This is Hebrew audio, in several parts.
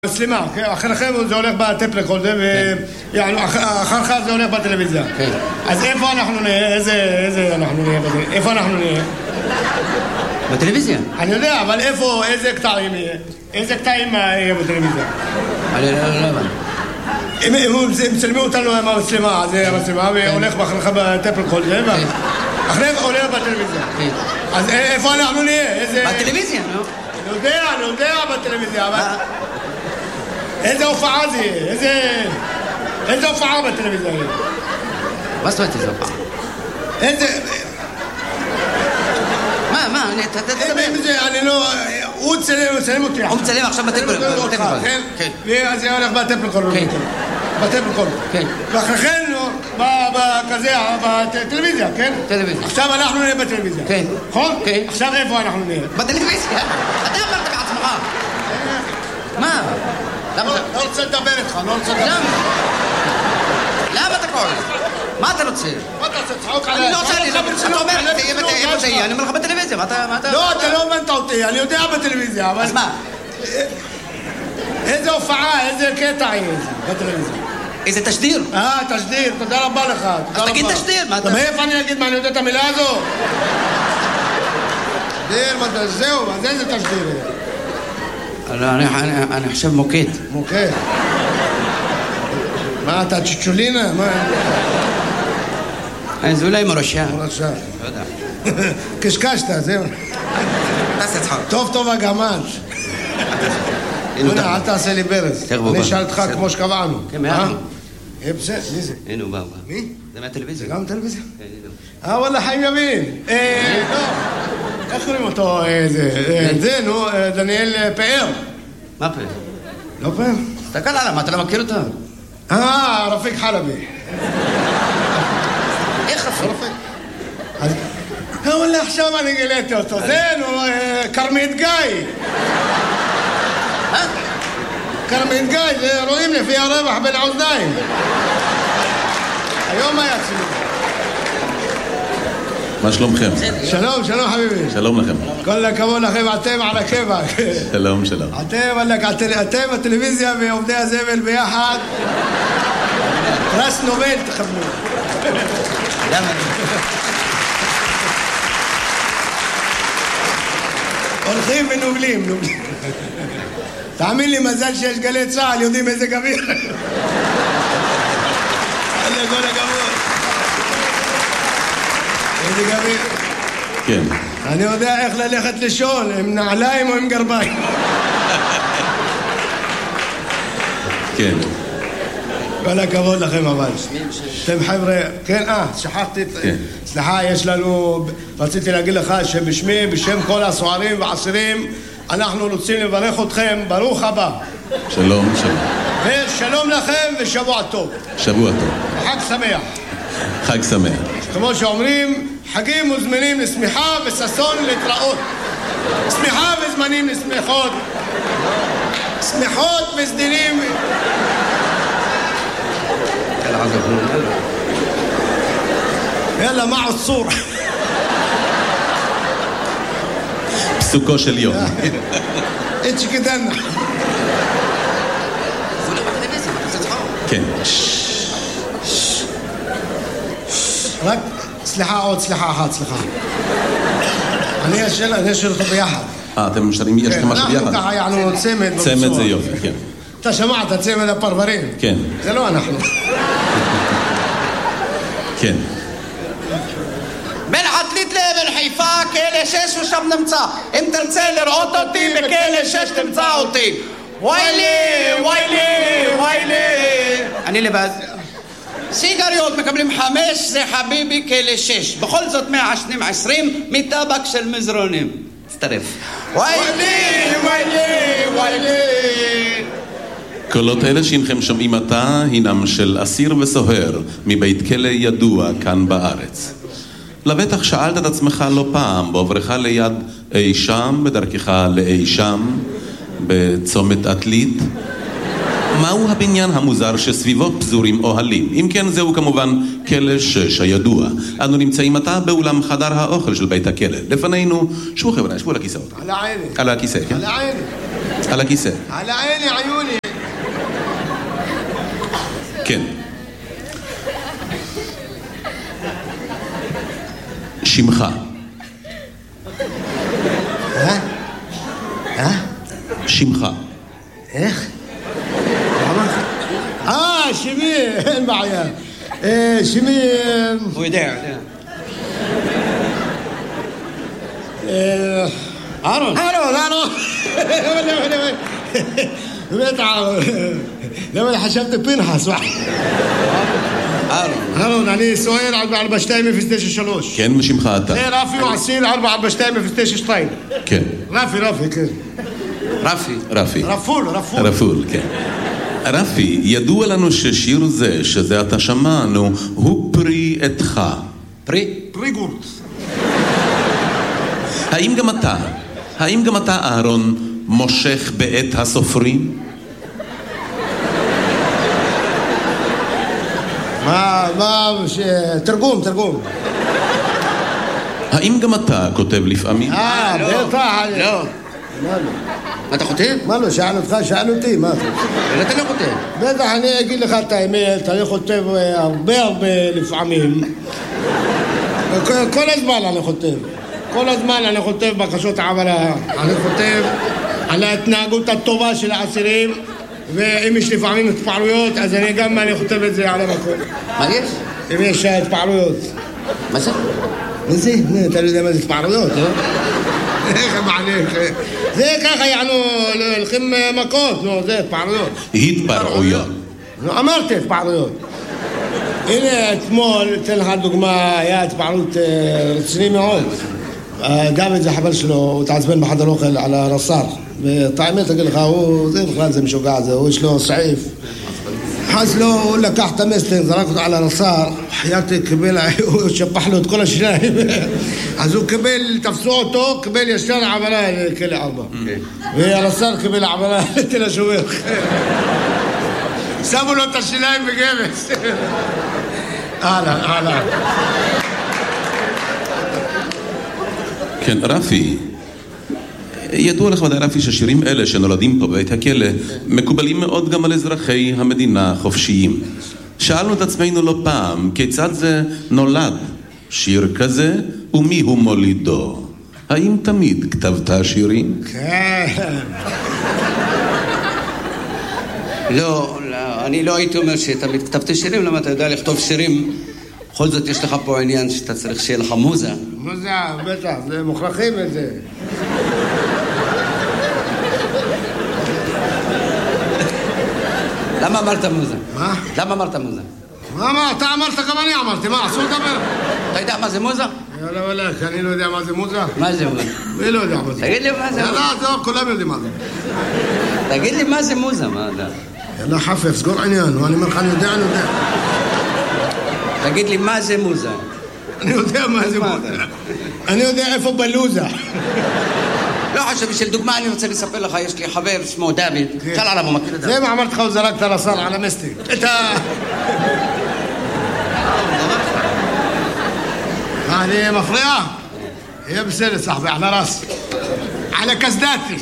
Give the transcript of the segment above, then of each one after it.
סלימה, אחריכם זה הולך בטפ לכל זה, ואחריך זה הולך בטלוויזיה. אז איפה אנחנו נהיה? איזה אנחנו נהיה? איפה אנחנו נהיה? בטלוויזיה. אני יודע, אבל איפה, איזה קטעים יהיה? איזה קטעים יהיה בטלוויזיה? אני לא הבנתי. הם מצלמים אותנו עם המצלמה, זה המצלמה, והולך אחריך בטפ לכל זה, ואחריך הולך בטלוויזיה. אז איפה אנחנו נהיה? בטלוויזיה, לא? אני יודע בטלוויזיה, אבל... איזה הופעה זה יהיה? איזה הופעה בטלוויזיה יהיה? מה זאת אומרת איזה הופעה? איזה... מה? אני לא... הוא צלם אותי. הוא מצלם עכשיו בטלפון. כן. ואז זה הולך בטלפון. כן. בטלפון. כן. ואחריכן, כזה, בטלוויזיה, כן? טלוויזיה. עכשיו אנחנו נהיה בטלוויזיה. כן. נכון? כן. עכשיו איפה אנחנו נהיה? בטלוויזיה. אתה אמרת בעצמך. מה? לא רוצה לדבר איתך, לא רוצה לדבר. למה אתה קורא? מה אתה רוצה? מה אתה רוצה? צחוק עליי. אני לא רוצה, אתה אומר, איפה זה יהיה? אני אומר לך בטלוויזיה, מה אתה... לא, אתה לא הבנת אותי, אני יודע בטלוויזיה, אבל... אז מה? איזה הופעה, איזה קטע יהיה בטלוויזיה? איזה תשדיר? תשדיר, תודה רבה לך. אז תגיד תשדיר, מה אתה... מאיפה אני אגיד מה, אני יודע את המילה הזו? תשדיר, זהו, אז איזה תשדיר יהיה? אני חושב מוקד. מוקד? מה, אתה צ'צ'ולינה? מה? זה אולי מורשה. מורשה. לא יודע. קשקשת, זהו. תעשה צחוק. טוב הגמל. אל תעשה לי ברז. אני אשאל אותך כמו שקבענו. כן, מהר. בסדר, מי זה? הנה הוא בא. מי? זה מהטלוויזיה. זה גם טלוויזיה? כן, וואלה, חיים ימין. איך קוראים אותו? זה, נו, דניאל פאר. מה פאר? לא פאר? תסתכל עליו, מה אתה לא מכיר אותו? רפיק חלבי. איך רפיק? וואלה, עכשיו אני גיליתי אותו. זה, נו, קרמית גיא. קרמית גיא, זה רואים לפי הרווח בין האוזניים. היום היה צילום. מה שלומכם? שלום חביבי. שלום לכם. כל הכבוד לכם, אתם על הקבע. שלום. אתם הטלוויזיה ועובדי הזבל ביחד. פרס נובל תכוונו. למה? הולכים ונובלים. תאמין לי, מזל שיש גלי צהל, יודעים איזה גביר. כל הכבוד. איזה גביר. כן. אני יודע איך ללכת לישון, עם נעליים או עם גרביים. כן. כל הכבוד לכם אבל. אתם חבר'ה, כן, שכחתי, סליחה, יש לנו, רציתי להגיד לך שבשמי, בשם כל הסוערים והעשירים, אנחנו רוצים לברך אתכם, ברוך הבא. שלום. ושלום לכם ושבוע טוב. שבוע טוב. חג שמח. חג שמח. כמו שאומרים, חגים וזמנים לשמחה וששון להתראות. שמחה וזמנים לשמחות. שמחות וסדינים. יאללה, מה עוצור? פסוקו של יום. איצ'י כדנה. זה הולך בטלוויזיה, מה אתה עושה צחוק? כן. רק, סליחה אחת. אני אשאיר לך ביחד. אתם משארים, יש לכם משהו ביחד? אנחנו ככה יענו צמד. צמד זה יופי, כן. אתה שמעת, צמד הפרברים? כן. זה לא אנחנו. כן. בין עתלית לאבן חיפה, כלא 6 ושם נמצא. אם תרצה לראות אותי, בכלא 6 תמצא אותי. ויילי. אני לבד. סיגריות מקבלים 5, זה חביבי כלא 6. בכל זאת 120 מטבק של מזרונים. תצטרף. ויילי. קולות אלה שהנכם שומעים עתה הינם של אסיר וסוהר מבית כלא ידוע כאן בארץ. לבטח שאלת את עצמך לא פעם בעוברך ליד אי שם, בדרכך לאי שם, בצומת עתלית, מהו הבניין המוזר שסביבו פזורים אוהלים? אם כן, זהו כמובן כלא 6 הידוע. אנו נמצאים עתה באולם חדר האוכל של בית הכלא. לפנינו, שבו חבר'ה, שבו על הכיסאות. על העיני. על הכיסא, כן? על העיני. על הכיסא. על עיני עיוני. כן. שמך. שמך. איך? שמי, אין בעיה. שמי... הוא יודע. אהרון. באמת אהרון. למה חשבתי פנחס? אהרון, אני סוער 44203. כן, ושמך אתה? זה רפי ועשיל 44202. כן. רפי, כן. רפי. רפול, כן. רפי, ידוע לנו ששיר זה, שזה אתה שמענו, הוא פרי עתך. פרי גורט. האם גם אתה, אהרון, מושך בעת הסופרים? תרגום. האם גם אתה כותב לפעמים? בטח. לא. מה אתה כותב? מה לא, שאל אותי, מה? אתה לא כותב. בטח, אני אגיד לך את האמת, אני כותב הרבה לפעמים. כל הזמן אני כותב בקשות עברה. אני כותב על ההתנהגות הטובה של האסירים, ואם יש לפעמים התפעלויות, אז אני כותב את זה על המקום. מה יש? אם יש התפעלויות. מה זה? מה זה? אתה לא יודע מה זה התפעלויות, לא? איך מעניין? זה ככה הולכים מכות, זה התפעלויות. התפרעויות. אמרתי התפעלויות. הנה אתמול, אתן לך דוגמה, היה התפעלות רציני מאוד. דוד זה חבר שלו, הוא התעצבן בחדר אוכל על הרס"ר. וטעמת אגיד לך, זה בכלל זה משוגע, הוא יש לו סעיף. אז הוא לקח את המסטינג, זרק אותו על הרס"ר, חייתי קיבל, הוא שפח לו את כל השיניים. אז הוא תפסו אותו, קיבל ישר עברה לכלא 4. והרס"ר קיבל עברה לתל השומר. שמו לו את השיניים בגבס. הלאה. כן, רפי, ידוע לך ודאי רפי ששירים אלה שנולדים פה בבית הכלא מקובלים מאוד גם על אזרחי המדינה החופשיים. שאלנו את עצמנו לא פעם, כיצד זה נולד שיר כזה ומי הוא מולידו? האם תמיד כתבת שירים? כן. לא, אני לא הייתי אומר שתמיד כתבתי שירים, למה אתה יודע לכתוב שירים? בכל זאת יש לך פה עניין שאתה צריך שיהיה לך מוזה. מוזה, בטח, זה מוכרחים את זה. למה אמרת מוזה? מה? למה אמרת מוזה? מה? אתה אמרת, גם אני אמרתי, מה? אסור לדבר? אתה יודע מה זה מוזה? יאללה, אני לא יודע מה זה מוזה. מה זה מוזה? אני לא יודע מה זה. תגיד לי מה זה מוזה. יאללה, זהו, כולם יודעים מה זה. תגיד לי מה זה מוזה, מה אתה? יאללה, חפף, סגור עניין, אני אומר לך, אני יודע. תגיד לי מה זה מוזה. אני יודע מה זה מוזה. אני יודע איפה בלוזה. לא חושב, בשביל דוגמה אני רוצה לספר לך, יש לי חבר שמו דוד, שאל עליו, הוא מכיר את זה. זה מה אמרתי לך, הוא זרקת לשר על המסטיק. אני מפריע? יהיה בסדר, סחבי, על הרס. על הקסדתי.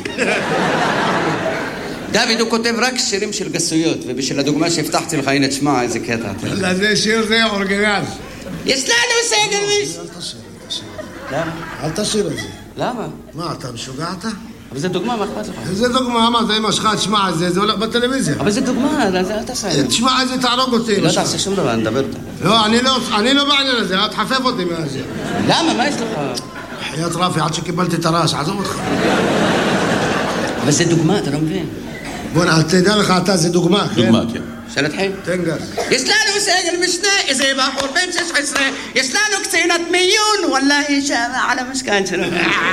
דוד, הוא כותב רק שירים של גסויות, ובשביל הדוגמה שהבטחתי לך, הנה תשמע איזה קטע. לא, זה שיר זה אורגינל. יש לנו סגל מיש. אל תשיר. למה? אל תשיר את זה. למה? מה, אתה משוגע אתה? אבל זה דוגמה, מה אכפת לך? זה דוגמה, מה, זה אמא שלך, תשמע, זה הולך בטלוויזיה. אבל זה דוגמה, אל תעשה את זה. תשמע, זה תערוג אותי. לא תעשה שום דבר, אני מדבר איתה. לא, אני לא בעניין הזה, אל תחפף אותי מהזה. למה? מה יש לך? חיית רפי, עד שקיבלתי את הרעש, עזוב אותך. אבל זה דוגמה, אתה לא מבין. בוא, תדע לך אתה, זה דוגמה, כן? דוגמה, כן. שאלת חיים? תן גז. יש לנו סגל משנה, איזה בחור בן 16, יש לנו קצינת מיון, וואלה, שם על המשכן שלנו.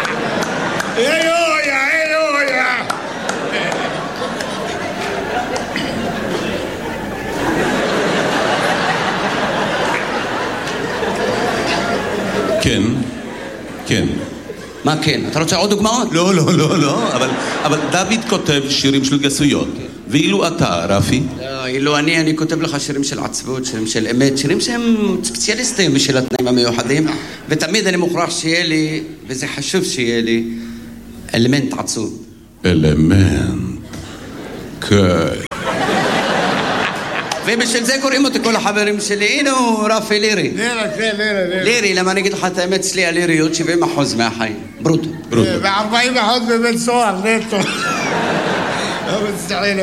אלויה. כן. מה כן? אתה רוצה עוד דוגמאות? לא, אבל דוד כותב שירים של גסויות. ואילו אתה, רפי? לא, אילו אני כותב לך שירים של עצבות, שירים של אמת, שירים שהם ספציאליסטים בשביל התנאים המיוחדים, ותמיד אני מוכרח שיהיה לי, וזה חשוב שיהיה לי, אלמנט עצוב. אלמנט. כן. ובשביל זה קוראים אותי כל החברים שלי. הנה הוא רפי לירי. לירי, למה אני אגיד לך את האמת, אצלי הליריות 70% מהחיים. ברוטו. ו40% בבית סוהר, נטו. לא מצטעין.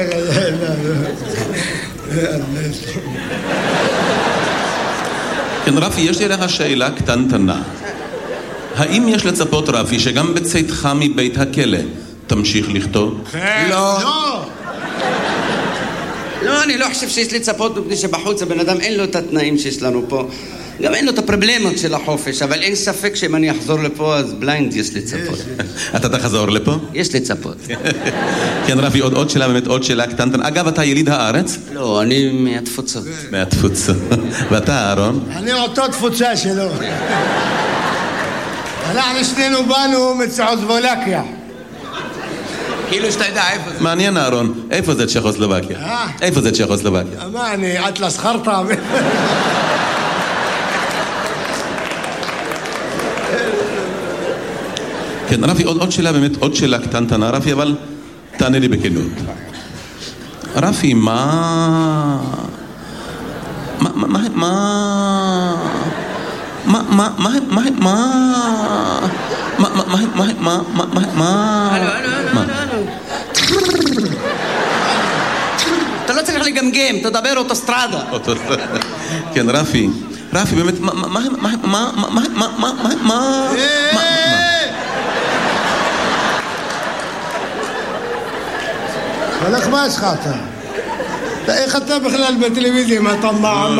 כן, רפי, יש לי לך שאלה קטנטנה. האם יש לצפות, רפי, שגם בצאתך מבית הכלא תמשיך לכתוב? לא. לא, אני לא חושב שיש לצפות מפני שבחוץ הבן אדם אין לו את התנאים שיש לנו פה. גם אין לו את הפרובלמות של החופש, אבל אין ספק שאם אני אחזור לפה אז בליינד יש לצפות. אתה תחזור לפה? יש לצפות. כן, רפי, עוד שאלה, באמת עוד שאלה קטנטנה. אגב, אתה יליד הארץ? לא, אני מהתפוצות. מהתפוצות. ואתה, אהרון? אני אותו תפוצה שלו. אנחנו שנינו באנו מצ'כוסלובקיה. כאילו שאתה יודע איפה זה. מעניין, אהרון. איפה זה צ'כוסלובקיה? איפה זה צ'כוסלובקיה? מה, אני אטלס חרטה? כן, רפי, עוד שאלה, באמת עוד שאלה קטנטנה, רפי, אבל תענה לי בכנות. רפי, מה... אתה לא צריך לגמגם, תדבר אוטוסטרדה. כן, רפי, באמת, הלך מה יש לך אתה? איך אתה בכלל בטלוויזיה? מה אתה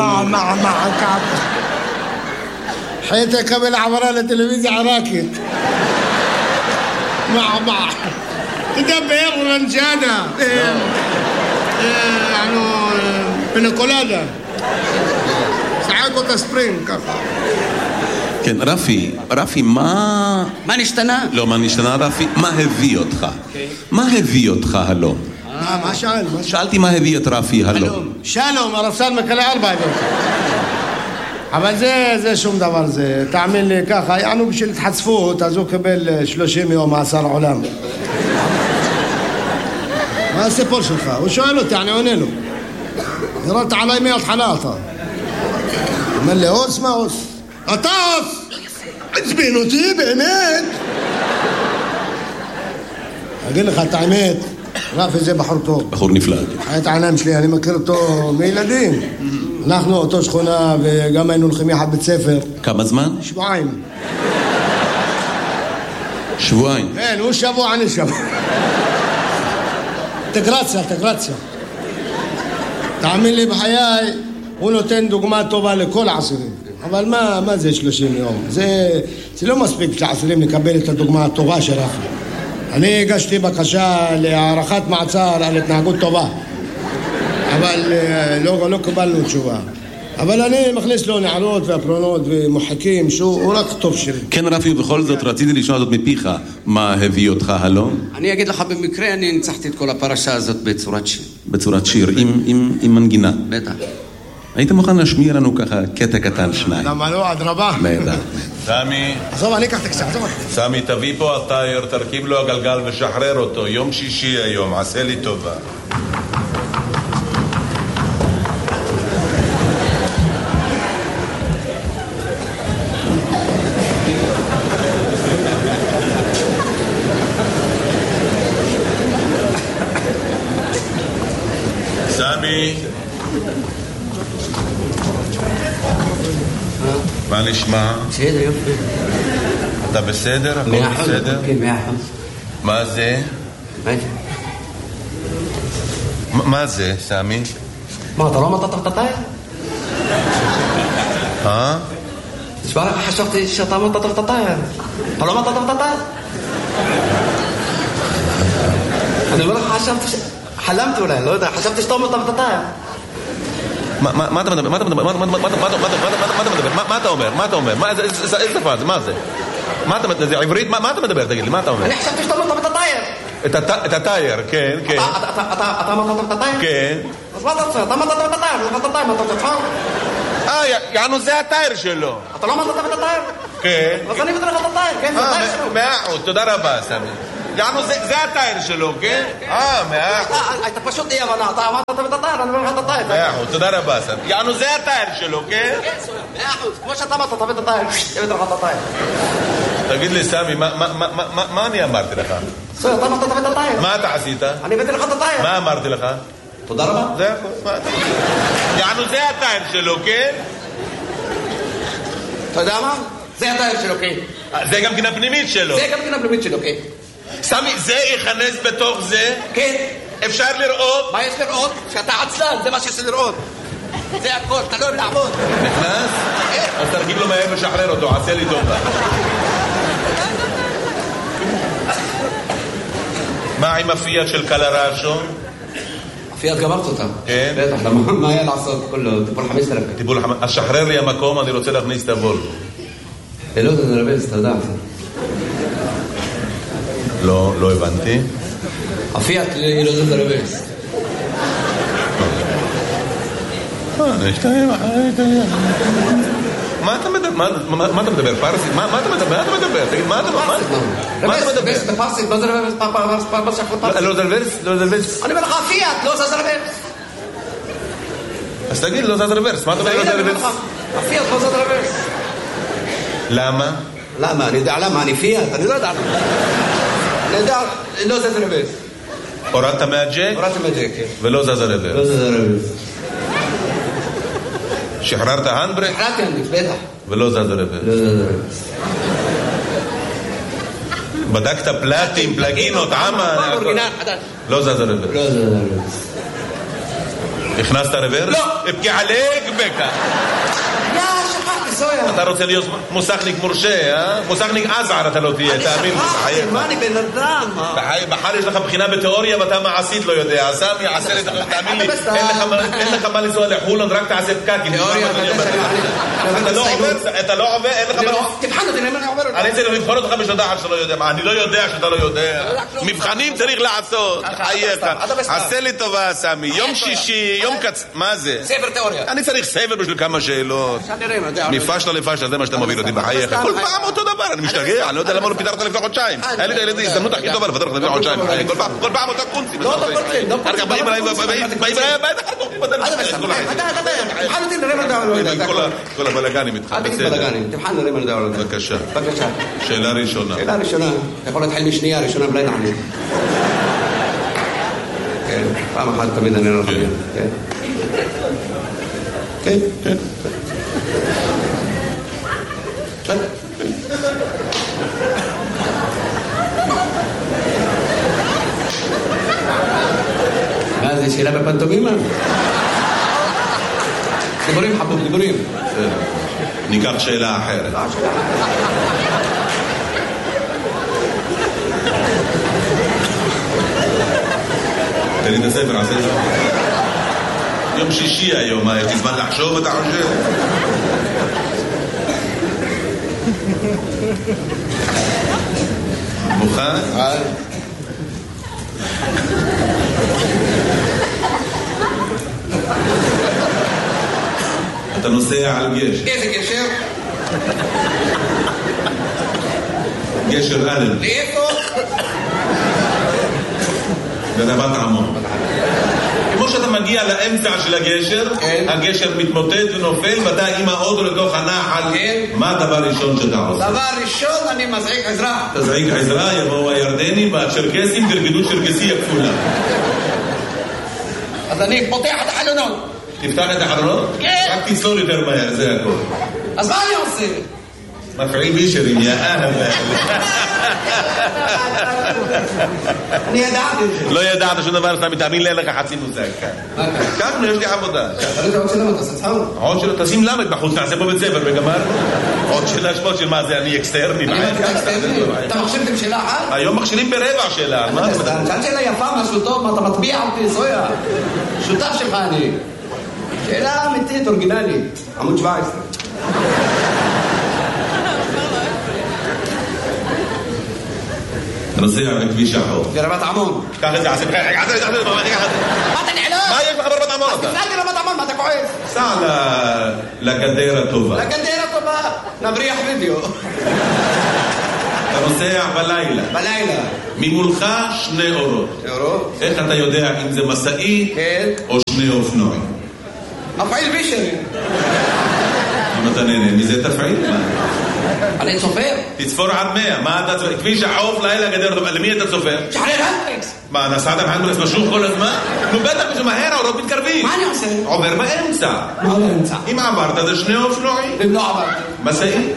حيث قبل عبران التلفزيون عراكت مع تدبر رنجانا يعني بنكولادا ساعات ספרינג ככה. כן, רפי, מה נשתנה? לא, מה נשתנה, רפי? מה הביא אותך? מה הביא אותך הלום? מה שאל? שאלתי מה הביא את רפי הלום. שלום, הרפסן מקלה 4 ידות. אבל זה שום דבר, זה תאמין לי ככה, יענו בשביל התחצפות, אז הוא קבל 30 יום מאסר עולם. מה הסיפור שלך? הוא שואל אותי, אני עונה לו. ירדת עליי מההתחלה אתה. אומר לי, אוס מה אוס? אתה אוס! עצבין אותי באמת! אגיד לך את האמת, רפי זה בחור טוב. בחור נפלא. חיית העיניים שלי, אני מכיר אותו מילדים. אנחנו אותו שכונה וגם היינו הולכים יחד בית ספר. כמה זמן? שבועיים. כן, הוא שבוע, אני שבוע. אינטגרציה. תאמין לי בחיי, הוא נותן דוגמה טובה לכל העשירים. אבל מה זה 30 יום? זה לא מספיק לעשירים לקבל את הדוגמה הטובה של רפי. אני הגשתי בקשה להארכת מעצר על התנהגות טובה. אבל לא קיבלנו תשובה. אבל אני מכניס לו נערות והפרונות ומוחקים שהוא רק טוב שלי. כן, רפי, ובכל זאת רציתי לשאול זאת מפיך. מה הביא אותך הלום? אני אגיד לך במקרה, אני ניצחתי את כל הפרשה הזאת בצורת שיר. בצורת שיר, עם מנגינה. בטח. היית מוכן להשמיע לנו ככה קטע קטן שניים? למה לא? אדרבה. בטח. סמי. עזוב, אני אקח את הקצת, עזוב. סמי, תביא פה הטייר, תרכיב לו הגלגל ושחרר אותו. יום שישי היום, עשה לי טובה. סמי. מה נשמע? בסדר, יופי. אתה בסדר? הכל בסדר? כן, 100%. מה זה? מה זה, סמי? מה, אתה לא אמרת את הטייר? תשמע, חשבתי שאתה אמרת את הטייר. אתה לא אמרת את הטייר? אני אומר לך, חלמתי אולי, לא יודע, חשבתי שאתה אמרת את הטייר. מה אתה מדבר? מה אתה אומר? איזה שפה זה? מה זה? זה עברית? מה אתה מדבר? תגיד לי, מה אתה אומר? אני חשבתי שאתה אמרת את הטייר. את הטייר, כן. אתה אמרת את הטייר? כן. אז מה אתה רוצה? אתה אמרת את הטייר, לא את הטייר, מה אתה רוצה? יענו, זה הטייר שלו. אתה לא אמרת את הטייר? כן. אז אני מבטא לך את הטייר, כן, זה הטייר שלו. 100%, תודה רבה, סמי. יענו, זה הטייר שלו, כן? מאה אחוז. אתה פשוט אי הבנה, אתה אמרת תביא את הטייר, אני אומר לך את הטייר. מאה אחוז, תודה רבה, סמי. יענו, זה הטייר שלו, כן? כן, סויה, 100%, כמו שאתה אמרת, תביא את הטייר, תביא לך את הטייר. תגיד לי, סמי, מה אני אמרתי לך? סויה, אתה אמרת תביא את הטייר. מה אתה עשית? אני הבאתי לך את הטייר. מה אמרתי לך? תודה רבה. זה הכל, יענו, זה הטייר שלו, כן? אתה יודע מה? זה הטייר שלו, כן. זה גם כן הפנימית שלו. זה גם כן הפנימית שלו, כן. סמי, זה ייכנס בתוך זה? כן. אפשר לראות? מה יש לראות? שאתה עצלן, זה מה שיש לראות. זה הכל, אתה לא לעבוד. נכנס? אז תרגיל לו מהר לשחרר אותו, עשה לי טובה. מה עם הפיאט של קלרשו? הפיאט גמרת אותה. כן? בטח, מה היה לעשות? כולו, טיפול 5,000. טיפול 5,000. אז שחרר לי המקום, אני רוצה להכניס את הוולבו. לא, זה נרבז, אתה יודע. לא הבנתי. הפיאט לא זה נרבז. מה אתה מדבר? פרסית? מה אתה מדבר? תגיד, מה אתה מדבר? בפרסית, מה זה רברס? לא זה רוורס? אני אומר לך, הפיאט, לא זה רוורס. אז תגיד, לא זה רוורס. מה אתה אומר לא זה רוורס? הפיאט, לא זה רוורס. למה? למה? אני יודע למה, אני פיאט, אני לא יודע למה. אני יודע, לא זה רוורס. הורדת מהג'ק? הורדתי מהג'ק, כן. ולא זז הרוורס. לא זה רוורס. שחררת הנדברק? שחררתי הנדברק, בטח. ולא זז הרוורס. לא זה רוורס. בדקת פלטים, פלגינות, עמה? לא זז הרוורס. לא זה רוורס. הכנסת הרוורס? לא. אבקי עליק בקה. שכחתי, סויה. אתה רוצה להיות מוסכניק מורשה, אה? מוסכניק עזער אתה לא תהיה, תאמין לי. שכחתי, מה אני בן אדם? בחר יש לך בחינה בתיאוריה ואתה מעשית לא יודע. סמי, עשה לי, תאמין לי, אין לך מה לנסוע לחולון, רק תעשה פקקים. תיאוריה, אתה לא עובר, אין לך מה... תבחן אותי, אני עובר אותי. אני צריך לבחון אותך בשדה אחת שאתה לא יודע. אני לא יודע שאתה לא יודע. מבחנים צריך לעשות. חייך. עשה לי טובה, סמי. יום שישי, יום מה זה? ספר תיאוריה. אני צריך ספר בשביל כמה שאלות. מפשלה לפשלה, זה מה שאתה מוביל אותי בחייך. כל פעם אותו דבר, אני משתגע, אני לא יודע למה לא פיתרת לפני חודשיים. היה לי את ההזדמנות הכי טובה לפתר לך לפני חודשיים. כל פעם אותה קונצים. לא אותו קונצים. אחר כך באים אליי, כל הבלגנים איתך. אל תגיד בלגנים, תבחן נראה מה נדע עליו. בבקשה. שאלה ראשונה. שאלה ראשונה. אתה יכול להתחיל משנייה, ראשונה בלי נענה. כן, פעם אחת תמיד אני לא חייב. כן. כן. מה זה, שאלה בפנטומימה? דיבורים חבוב, דיבורים. ניקח שאלה אחרת. תן לי את הספר, עשה את זה. יום שישי היום, יש לי זמן לחשוב, אתה חושב? מוכן? אתה נוסע על גשר. איזה גשר? גשר אלן. לאיפה? בנבת עמון. כמו שאתה מגיע לאמצע של הגשר, הגשר מתמוטט ונופל, ואתה עם האוטו לתוך הנחל. מה הדבר הראשון שאתה עושה? דבר ראשון, אני מזעיק עזרה. תזעיק עזרה, יבואו הירדנים והצ'רקסים, תרגדו צ'רקסי הכפולה. אז אני פותח את החלונות. תפתח את החלונות? כן. רק תסלול יותר מהר, זה הכל. אז מה אני עושה? מפעיל בישרים, יא אהבה. אני ידעתי את זה. לא ידעת שום דבר, אתה מתאמין לי, אין לך חצי מוזג. ככה, יש לי עבודה. עוד שאלה, אתה עושה צחוק? עוד שאלה, תשים למד בחוץ, נעשה פה בית ספר וגמר. עוד שאלה שמות של מה זה, אני אקסטרני. אתה מכשיר עם שאלה אחת? היום מכשירים ברבע שאלה. שאלת שאלה יפה, משהו טוב, מה אתה מטביע אותי, סויה? שותף שלך אני. שאלה אמיתית, אורגינלית. עמוד 17. נוסע בכביש החור. ברבת עמון. קח את זה, עשי בחייך. מה אתה נעלם? מה יש לך ברבת עמון? אז תפלאתי רבת עמון, מה אתה כועס? סע לגדר הטובה. לגדר הטובה, נבריח וידאו. אתה נוסע בלילה. בלילה. ממולך 2 אורות. אורות? איך אתה יודע אם זה מסעי או 2 אופנועים? אפעיל בישרי. אם אתה נהנה מזה תפעיל. אני צופר. תצפור עד 100. מה אתה צופר? כביש החוף לילה גדר. למי אתה צופר? שחרר הנדריקס. מה, נסעת בהנדריקס משוך כל הזמן? נו בטח, זה מהר, האורות מתקרבים. מה אני עושה? עובר באמצע. מה באמצע? אם עברת זה 2 אופנועים. אם לא עברתי. מסעי.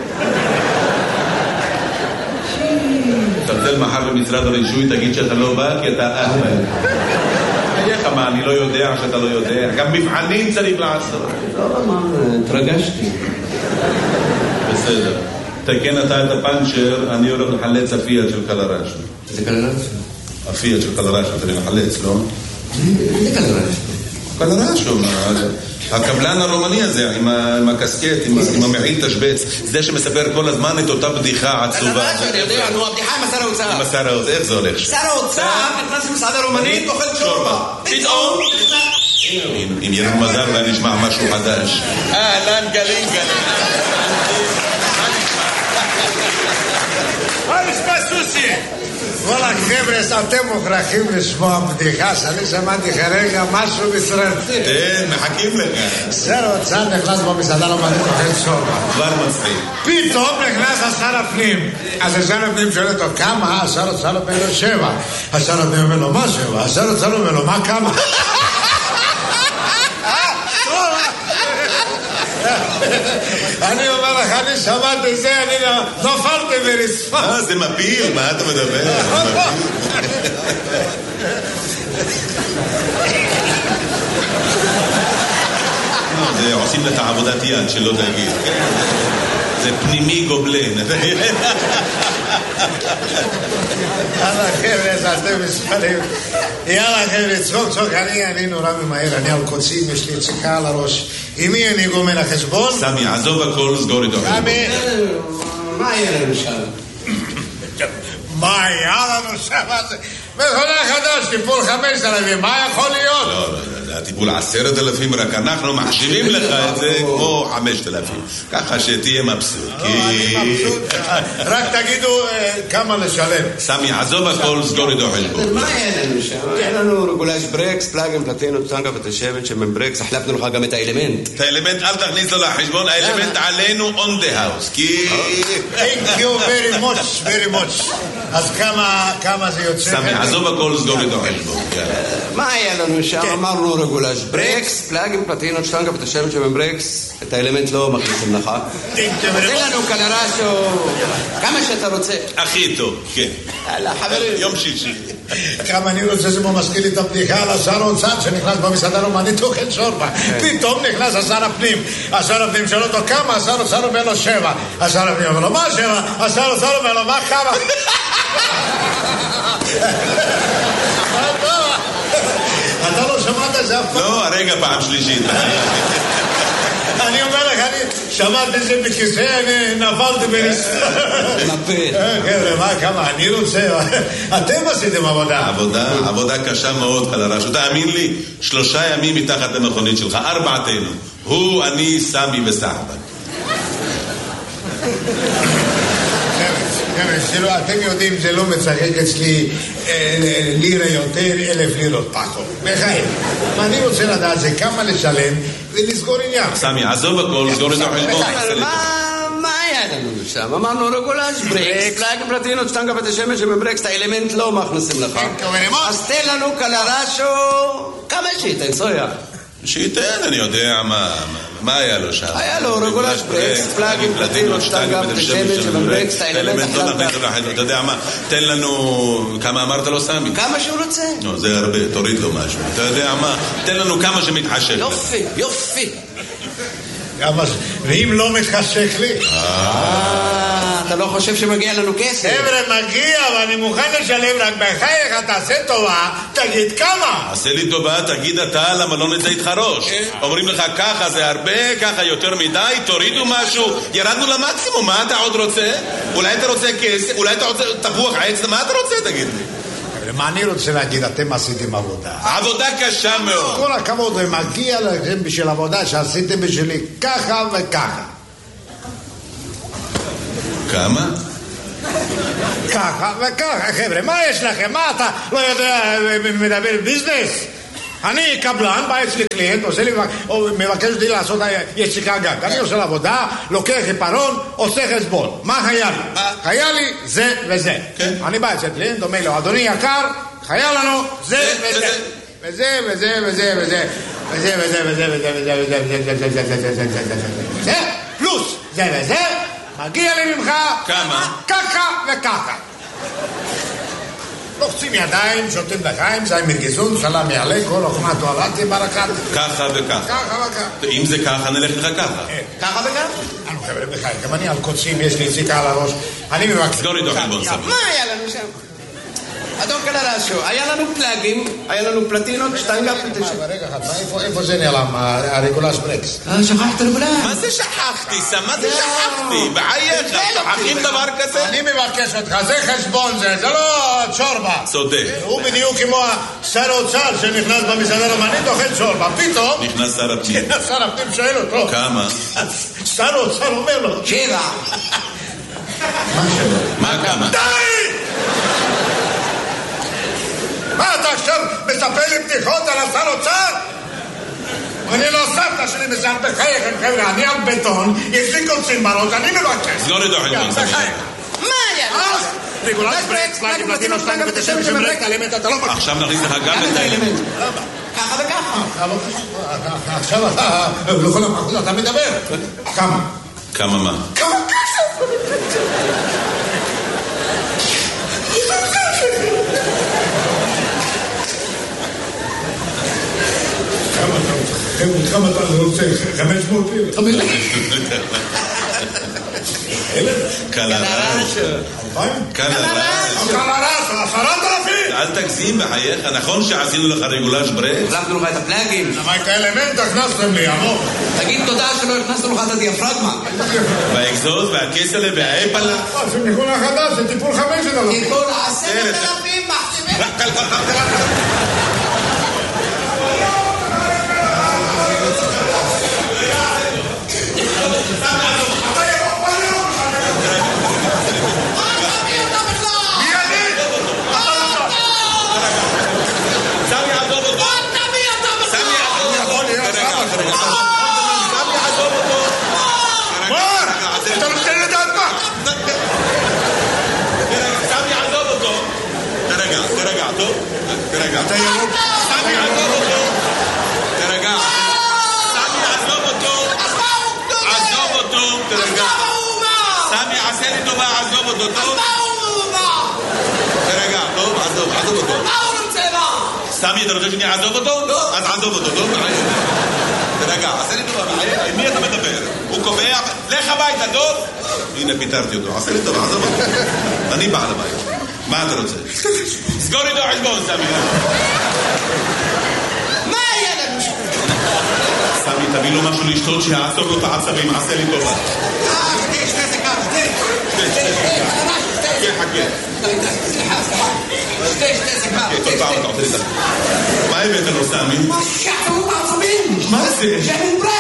תצלצל מחר במשרד הרישוי, תגיד שאתה לא בא כי אתה אהבל. איך מה, אני לא יודע שאתה לא יודע. גם מבחנים צריך לעשות. לא, מה, התרגשתי. בסדר. תקן אתה את הפנצ'ר, אני הולך לחלץ הפיאט של קלרש. זה קלרש? הפיאט של קלרש, אתה לחלץ, לא? זה קלרש. קלרש, הקבלן הרומני הזה, עם הקסקט, עם המעיל תשבץ, זה שמספר כל הזמן את אותה בדיחה עצובה. קלרש, אני יודע, נו, הבדיחה עם השר האוצר. עם השר האוצר, איך זה הולך? שר האוצר נכנס למסעדה רומנית, אוכל שורבה. פתאום אם יהיה לנו מזל ואני נשמע משהו חדש. אהלן גלינגל. מה נשמע סוסי? וואלה חבר'ה, אתם מוכרחים לשמוע בדיחה שאני שמעתי כרגע משהו מסרטים. כן, מחכים לך. שר האוצר נכנס במסעדה רומנית אוכל שורבה. כבר מצחיק. פתאום נכנס השר הפנים. אז השר הפנים שואל אותו כמה? השר האוצר אומר לו 7. השר הפנים אומר לו מה 7? השר האוצר אומר לו מה כמה? אני אומר לך, אני שמעתי זה, אני נופלתי ברצפה. זה מפיל, מה אתה מדבר? זה עושים לך עבודת יד שלא תגיד. זה פנימי גובלן. יאללה חבר'ה, אתם מספרים. יאללה חבר'ה, צחוק, אני נורא ממהר, אני על קוצים, יש לי יציקה על הראש. עם מי אני גומר החשבון? סמי, עזוב הכל, סגור איתו. סמי, מה יהיה לנו שם? מה היה לנו שם? מכונה חדש, טיפול 5,000, מה יכול להיות? לא, הטיפול 10,000, רק אנחנו מחשיבים לך את זה כמו 5,000. ככה שתהיה מבסוט. אני מבסוט, רק תגידו כמה לשלם. סמי, עזוב הכל, סגור איתו חשבון. מה יהיה לנו שם? יהיה לנו רגולש ברקס, פלאגים, פלטינות, טנקה ותשבת שמן ברקס, החלפנו לך גם את האלמנט. את האלמנט אל תכניס לו לחשבון, האלמנט עלינו on the house, כי... Thank you very much. אז כמה זה יוצא? סמי, עזוב הכל, סגור איתו חשבון. מה היה לנו שם? אמרנו רגולש ברקס, פלאגים, פלטינות, טנקה ותשבת שמן ברקס, את האלמנט לא מכניסים לך. תן לנו קלרשו, כמה שאתה רוצה. הכי טוב, כן. חברים. יום שישי. כמה אני רוצה זה מזכיר לי את הבדיחה על השר האוצר שנכנס במסעדה רומנית אוכל שורבה. פתאום נכנס השר הפנים. השר הפנים שואל אותו כמה? השר האוצר אומר לו 7. השר הפנים אומר לו מה 7? השר האוצר אומר לו מה כמה? אתה לא שמעת זה אף פעם? לא, הרגע פעם שלישית. אני אומר לך, אני שמעתי את זה בכיסא, אני נפלתי ברצפה. חבר'ה, מה, כמה? אני רוצה... אתם עשיתם עבודה. עבודה קשה מאוד, קלרש. תאמין לי, 3 ימים מתחת למכונית שלך, 4תנו. הוא, אני, סמי וסחבן. אתם יודעים, זה לא מצחק אצלי לירה יותר, 1,000 לירות פחות. בחיים. אני רוצה לדעת זה כמה לשלם ולסגור עניין. סמי, עזוב הכל, סגור את החשבון. מה היה לנו שם? אמרנו רגולש ברקס, פלאגים פלטינות, שטנגה ותשמש שבברקס, את האלמנט לא מכניסים לך. אז תן לנו קלרשו, כמה שייתן, סויה? שייתן, אני יודע מה היה לו שם. היה לו רגולש ברקס, פלאגים פלטינות, שטנגה ותשמש שבברקס, את האלמנט לא נכניס לך. אתה יודע מה, תן לנו, כמה אמרת לו סמי? כמה שהוא רוצה. לא, זה הרבה, תוריד לו משהו. אתה יודע מה, תן לנו כמה שמתחשק. יופי. ואם לא מתחשק לי? אתה לא חושב שמגיע לנו כסף? חבר'ה, מגיע, ואני מוכן לשלם, רק בחייך, תעשה טובה, תגיד כמה. עשה לי טובה, תגיד אתה, למה לא נצא איתך ראש? אומרים לך ככה זה הרבה, ככה יותר מדי, תורידו משהו, ירדנו למקסימום, מה אתה עוד רוצה? אולי אתה רוצה כסף, אולי אתה רוצה תפוח עץ, מה אתה רוצה, תגיד לי? מה אני רוצה להגיד, אתם עשיתם עבודה. עבודה קשה מאוד. כל הכבוד, ומגיע לכם בשביל עבודה שעשיתם בשבילי ככה וככה. כמה? ככה וככה, חבר'ה, מה יש לכם? מה אתה לא יודע מדבר ביזנס? אני קבלן, בא אצלי קליינט, מבקש אותי לעשות יציקה גג. אני עושה לעבודה, לוקח עיפרון, עושה חשבון. מה היה לי? היה לי זה וזה. אני בא אצל קליינט, אומר לו, אדוני יקר, היה לנו זה וזה. וזה וזה וזה וזה. וזה וזה וזה וזה וזה וזה פלוס זה וזה, מגיע לי ממך ככה וככה. לוחצים ידיים, שותים לחיים, זה מרגיזון, סלם יעלה, כל אוכמה טואלטי ברקת. ככה וככה. ככה וככה. אם זה ככה, נלך לך ככה. ככה וככה? אני חבר'ה בחיים, גם אני על קוצים, יש לי יציקה על הראש. אני מבקש. סגור איתו חלבון סביר. מה היה לנו שם? אדון קלרשו, היה לנו פלאגים, היה לנו פלטינות, שטנגה פלטינות. רגע אחד, איפה זה נעלם, הרגולש ברקס? שכחת רגולש. מה זה שכחתי, סם? מה זה שכחתי? בחייך, שוכחים דבר כזה? אני מבקש אותך, זה חשבון זה לא צ'ורבה. צודק. הוא בדיוק כמו שר האוצר שנכנס במסעדה רומנית, אוכל צ'ורבה. פתאום נכנס שר הפנים. שר הפנים שואל אותו. כמה? שר האוצר אומר לו 7. מה כמה? די! מה אתה עכשיו מספר לי בדיחות על השר אוצר? אני לא סבתא שלי מסעד בחייכם, חבר'ה, אני על בטון, יש לי קוצים בראש, אני מבקש. סגור איתו חלבון סביר. מה היה? רגולש ברקס, פלאגים, פלטינות, שטנגה ותשם שמרק, האלמנט, אתה לא מבקש. עכשיו נכניס לך גם את האלמנט. ככה וככה. עכשיו לכל הפחות אתה מדבר. כמה? כמה מה? כמה כסף? כמה אתה רוצה? 500 לירה? קלרש. קלרש, 10,000. אל תגזים בחייך, נכון שעשינו לך רגולש ברקס? החלפנו לך את הפלאגים. למה את האלמנט הכנסתם לי, עמוק? תגיד תודה שלא הכנסנו לך את הדיאפרגמה. והאקזוז והכסלה והאפלה. זה ניגון החדש, זה טיפול 5,000. טיפול 10,000 מחתימים. אתה ירוק. סמי עזוב אותו. תרגע. סמי עזוב אותו. עזוב אותו. תרגע. סמי עשה לי טובה, עזוב אותו. טוב. תרגע, טוב, עזוב אותו. סמי, אתה רוצה שאני אעזוב אותו? אז עזוב אותו, טוב? תרגע, עשה לי טובה. עם מי אתה מדבר? הוא קובע, לך הביתה, טוב? הנה, פיתרתי אותו. עשה לי טובה, עזוב אותו. אני בעל הבית. מה אתה רוצה? סגור איתו חשבון, סמי. מה היה לנו שם? סמי, תביא לו משהו לשתות שיעצור לו את העצבים, עשה לי טובה. שתי סיכר, כן, חכה. שתי סיכר. טוב, פעם אתה עושה לי את זה. מה הבאת לו, סמי? מה שחררו בעצבים? מה זה? שמן ברק.